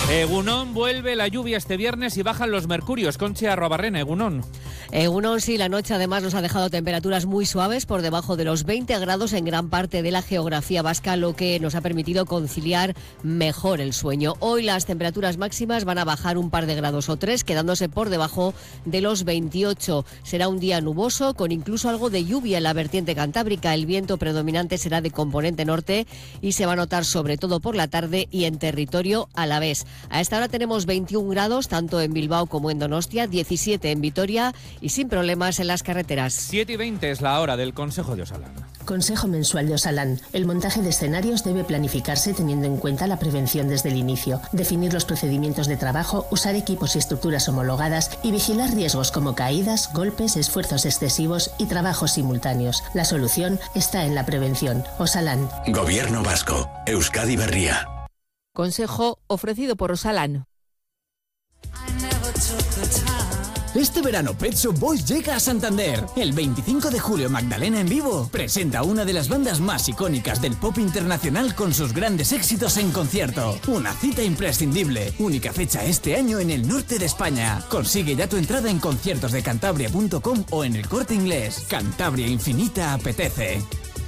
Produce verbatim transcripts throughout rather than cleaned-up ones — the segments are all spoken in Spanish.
Egunon, vuelve la lluvia este viernes y bajan los mercurios. Conchi Arrobarrena, Egunon. Egunon, sí, la noche además nos ha dejado temperaturas muy suaves por debajo de los veinte grados en gran parte de la geografía vasca, lo que nos ha permitido conciliar mejor el sueño. Hoy las temperaturas máximas van a bajar un par de grados o tres, quedándose por debajo de los veintiocho. Será un día nuboso con incluso algo de lluvia en la vertiente cantábrica. El viento predominante será de componente norte y se va a notar sobre todo por la tarde y en territorio alavés. A esta hora tenemos veintiún grados tanto en Bilbao como en Donostia, diecisiete en Vitoria y sin problemas en las carreteras. siete y veinte es la hora del Consejo de Osalan. Consejo mensual de Osalan. El montaje de escenarios debe planificarse teniendo en cuenta la prevención desde el inicio, definir los procedimientos de trabajo, usar equipos y estructuras homologadas y vigilar riesgos como caídas, golpes, esfuerzos excesivos y trabajos simultáneos. La solución está en la prevención. Osalan. Gobierno vasco. Euskadi Berria. Consejo ofrecido por Osalan. Este verano Pet Shop Boys llega a Santander. El veinticinco de julio Magdalena en vivo presenta una de las bandas más icónicas del pop internacional con sus grandes éxitos en concierto. Una cita imprescindible. Única fecha este año en el norte de España. Consigue ya tu entrada en conciertos de cantabria punto com o en el Corte Inglés. Cantabria Infinita apetece.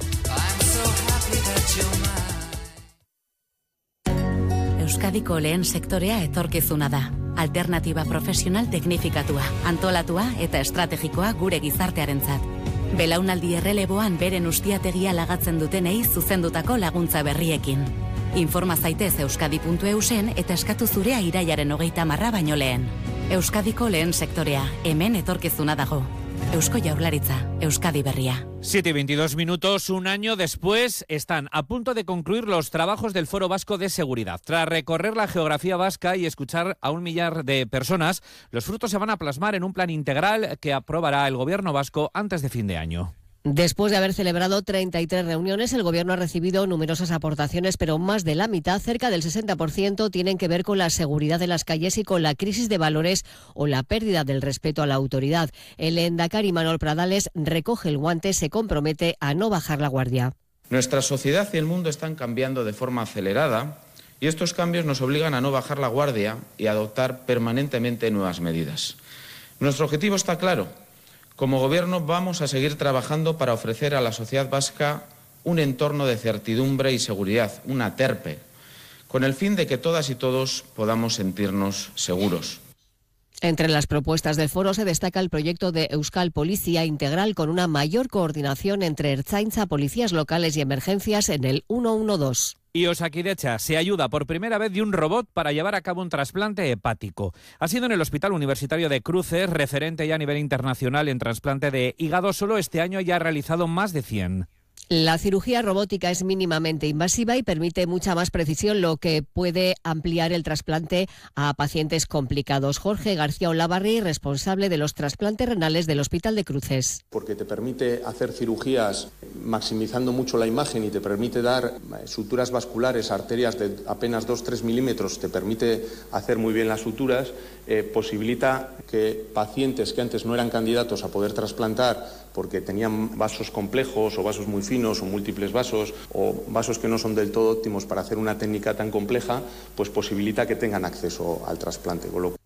Euskadiko lehen sektorea etorkizuna da. Alternatiba profesional teknifikatua, antolatua eta estrategikoa gure gizartearentzat. Belaunaldi erreleboan beren ustiategia lagatzen dutenei zuzendutako laguntza berriekin. Informa zaitez euskadi puntu eusen eta eskatu zurea irailaren hogeita marra baino lehen. Euskadiko lehen sektorea, hemen etorkizuna dago. Eusko Jaurlaritza, Euskadi Berria. siete y veintidós minutos, un año después, están a punto de concluir los trabajos del Foro Vasco de Seguridad. Tras recorrer la geografía vasca y escuchar a un millar de personas, los frutos se van a plasmar en un plan integral que aprobará el Gobierno vasco antes de fin de año. Después de haber celebrado treinta y tres reuniones, el Gobierno ha recibido numerosas aportaciones, pero más de la mitad, cerca del sesenta por ciento, tienen que ver con la seguridad de las calles y con la crisis de valores o la pérdida del respeto a la autoridad. El lehendakari Manuel Pradales recoge el guante, se compromete a no bajar la guardia. Nuestra sociedad y el mundo están cambiando de forma acelerada y estos cambios nos obligan a no bajar la guardia y a adoptar permanentemente nuevas medidas. Nuestro objetivo está claro. Como Gobierno vamos a seguir trabajando para ofrecer a la sociedad vasca un entorno de certidumbre y seguridad, una TERPE, con el fin de que todas y todos podamos sentirnos seguros. Entre las propuestas del foro se destaca el proyecto de Euskal Policía Integral con una mayor coordinación entre Ertzaintza, policías locales y emergencias en el ciento doce. Y Osakidetza se ayuda por primera vez de un robot para llevar a cabo un trasplante hepático. Ha sido en el Hospital Universitario de Cruces, referente ya a nivel internacional en trasplante de hígado. Solo este año ya ha realizado más de cien. La cirugía robótica es mínimamente invasiva y permite mucha más precisión, lo que puede ampliar el trasplante a pacientes complicados. Jorge García Olavarri, responsable de los trasplantes renales del Hospital de Cruces. Porque te permite hacer cirugías maximizando mucho la imagen y te permite dar suturas vasculares, arterias de apenas dos a tres milímetros, te permite hacer muy bien las suturas, eh, posibilita que pacientes que antes no eran candidatos a poder trasplantar porque tenían vasos complejos o vasos muy finos o múltiples vasos o vasos que no son del todo óptimos para hacer una técnica tan compleja, pues posibilita que tengan acceso al trasplante.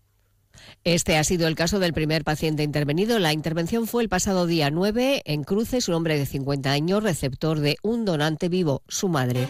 Este ha sido el caso del primer paciente intervenido. La intervención fue el pasado día nueve en Cruces, un hombre de cincuenta años, receptor de un donante vivo, su madre.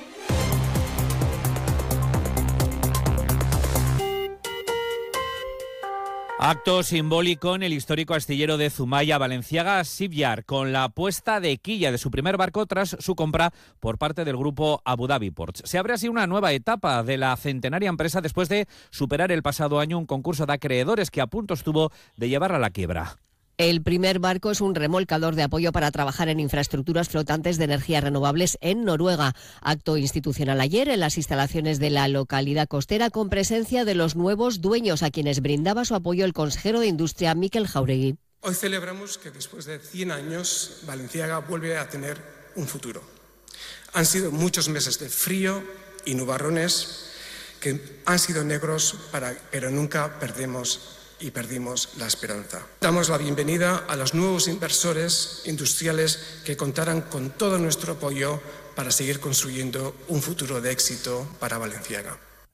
Acto simbólico en el histórico astillero de Zumaya, Balenciaga Shipyard, con la puesta de quilla de su primer barco tras su compra por parte del grupo Abu Dhabi Ports. Se abre así una nueva etapa de la centenaria empresa después de superar el pasado año un concurso de acreedores que a punto estuvo de llevar a la quiebra. El primer barco es un remolcador de apoyo para trabajar en infraestructuras flotantes de energías renovables en Noruega. Acto institucional ayer en las instalaciones de la localidad costera con presencia de los nuevos dueños a quienes brindaba su apoyo el consejero de Industria Mikel Jauregui. Hoy celebramos que después de cien años Balenciaga vuelve a tener un futuro. Han sido muchos meses de frío y nubarrones que han sido negros, para, pero nunca perdemos y perdimos la esperanza. Damos la bienvenida a los nuevos inversores industriales que contarán con todo nuestro apoyo para seguir construyendo un futuro de éxito para Balenciaga.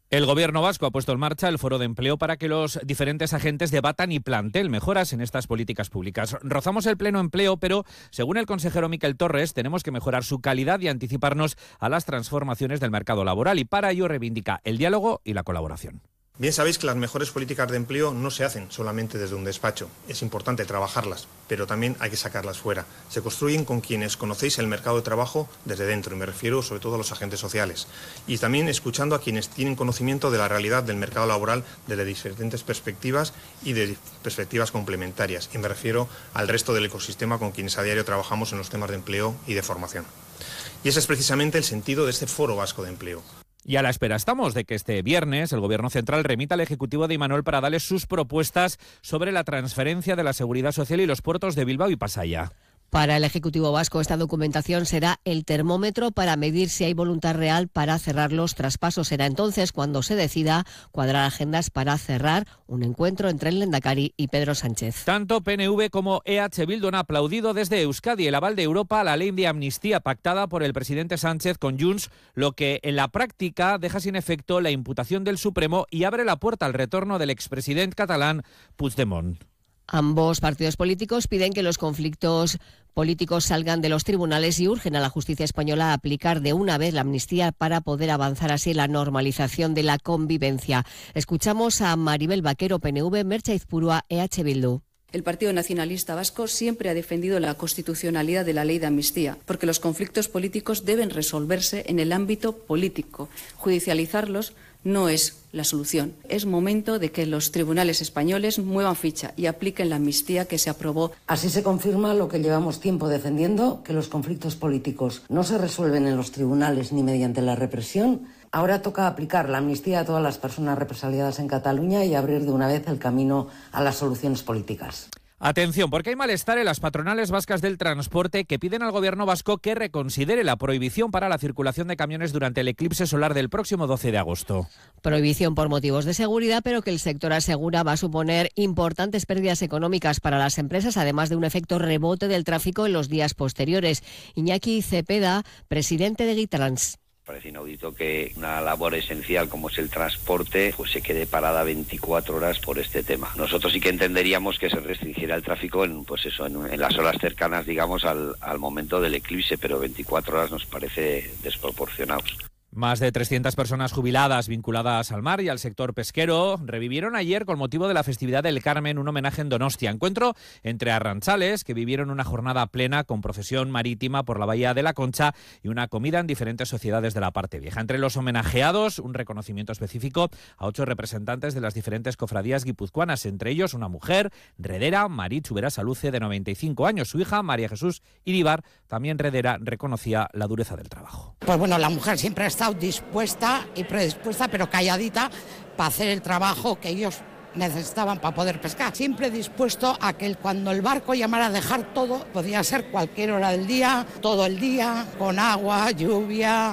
El Gobierno vasco ha puesto en marcha el Foro de Empleo para que los diferentes agentes debatan y planteen mejoras en estas políticas públicas. Rozamos el pleno empleo, pero según el consejero Miquel Torres, tenemos que mejorar su calidad y anticiparnos a las transformaciones del mercado laboral, y para ello reivindica el diálogo y la colaboración. Bien sabéis que las mejores políticas de empleo no se hacen solamente desde un despacho. Es importante trabajarlas, pero también hay que sacarlas fuera. Se construyen con quienes conocéis el mercado de trabajo desde dentro, y me refiero sobre todo a los agentes sociales. Y también escuchando a quienes tienen conocimiento de la realidad del mercado laboral desde diferentes perspectivas y de perspectivas complementarias. Y me refiero al resto del ecosistema con quienes a diario trabajamos en los temas de empleo y de formación. Y ese es precisamente el sentido de este Foro Vasco de Empleo. Y a la espera estamos de que este viernes el Gobierno central remita al Ejecutivo de Imanol para darles sus propuestas sobre la transferencia de la Seguridad Social y los puertos de Bilbao y Pasaia. Para el Ejecutivo vasco, esta documentación será el termómetro para medir si hay voluntad real para cerrar los traspasos. Será entonces cuando se decida cuadrar agendas para cerrar un encuentro entre el Lehendakari y Pedro Sánchez. Tanto P N V como E H Bildu han aplaudido desde Euskadi el aval de Europa a la ley de amnistía pactada por el presidente Sánchez con Junts, lo que en la práctica deja sin efecto la imputación del Supremo y abre la puerta al retorno del expresidente catalán Puigdemont. Ambos partidos políticos piden que los conflictos políticos salgan de los tribunales y urgen a la justicia española a aplicar de una vez la amnistía para poder avanzar así en la normalización de la convivencia. Escuchamos a Maribel Vaquero, P N V, Merche Izpurua, E H Bildu. El Partido Nacionalista Vasco siempre ha defendido la constitucionalidad de la ley de amnistía, porque los conflictos políticos deben resolverse en el ámbito político. Judicializarlos no es la solución. Es momento de que los tribunales españoles muevan ficha y apliquen la amnistía que se aprobó. Así se confirma lo que llevamos tiempo defendiendo, que los conflictos políticos no se resuelven en los tribunales ni mediante la represión. Ahora toca aplicar la amnistía a todas las personas represaliadas en Cataluña y abrir de una vez el camino a las soluciones políticas. Atención, porque hay malestar en las patronales vascas del transporte que piden al Gobierno vasco que reconsidere la prohibición para la circulación de camiones durante el eclipse solar del próximo doce de agosto. Prohibición por motivos de seguridad, pero que el sector asegura va a suponer importantes pérdidas económicas para las empresas, además de un efecto rebote del tráfico en los días posteriores. Iñaki Cepeda, presidente de Gitrans. Parece inaudito que una labor esencial como es el transporte pues se quede parada veinticuatro horas por este tema. Nosotros sí que entenderíamos que se restringiera el tráfico en pues eso en, en las horas cercanas, digamos, al, al momento del eclipse, pero veinticuatro horas nos parece desproporcionado. Más de trescientas personas jubiladas vinculadas al mar y al sector pesquero revivieron ayer con motivo de la festividad del Carmen un homenaje en Donostia. Encuentro entre arrantzales que vivieron una jornada plena con procesión marítima por la Bahía de la Concha y una comida en diferentes sociedades de la parte vieja. Entre los homenajeados, un reconocimiento específico a ocho representantes de las diferentes cofradías guipuzcoanas, entre ellos una mujer, redera, Maritxu Berasaluce, de noventa y cinco años. Su hija, María Jesús Iribar, también redera, reconocía la dureza del trabajo. Pues bueno, la mujer siempre ha estado dispuesta y predispuesta, pero calladita, para hacer el trabajo que ellos necesitaban para poder pescar. Siempre dispuesto a que cuando el barco llamara a dejar todo, podía ser cualquier hora del día, todo el día, con agua, lluvia,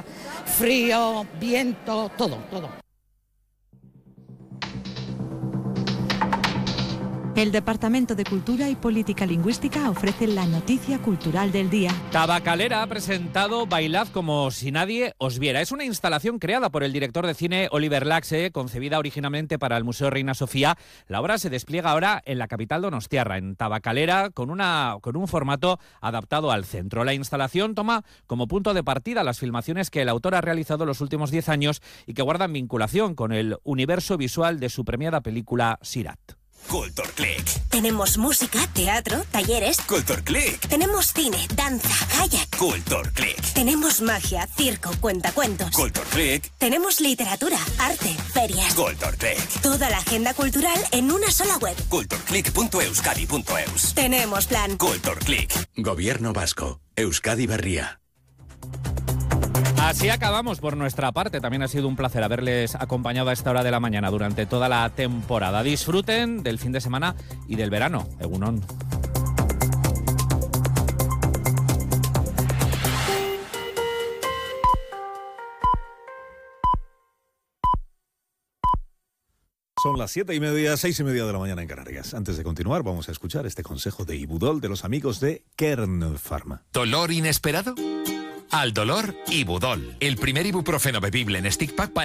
frío, viento, todo, todo. El Departamento de Cultura y Política Lingüística ofrece la noticia cultural del día. Tabacalera ha presentado Bailad como si nadie os viera. Es una instalación creada por el director de cine Oliver Laxe, concebida originalmente para el Museo Reina Sofía. La obra se despliega ahora en la capital donostiarra, en Tabacalera, con, una, con un formato adaptado al centro. La instalación toma como punto de partida las filmaciones que el autor ha realizado los últimos diez años y que guardan vinculación con el universo visual de su premiada película Sirat. Culture Click. Tenemos música, teatro, talleres. Culture Click. Tenemos cine, danza, kayak. Culture Click. Tenemos magia, circo, cuentacuentos. Culture Click. Tenemos literatura, arte, ferias. Culture Click. Toda la agenda cultural en una sola web. culture click punto euskadi punto eus. Tenemos plan. Culture Click. Gobierno vasco. Euskadi Berria. Así acabamos por nuestra parte. También ha sido un placer haberles acompañado a esta hora de la mañana durante toda la temporada. Disfruten del fin de semana y del verano. Egunon. Son las siete y media, seis y media de la mañana en Canarias. Antes de continuar, vamos a escuchar este consejo de Ibudol de los amigos de Kern Pharma. ¿Dolor inesperado? Al dolor, Ibudol, el primer ibuprofeno bebible en stick pack para